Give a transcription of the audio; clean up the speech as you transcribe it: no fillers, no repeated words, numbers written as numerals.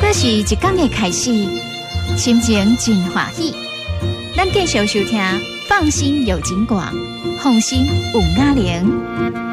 过是一天的开始，心情真欢喜。咱继续收听，放心有景广，放心有雅玲。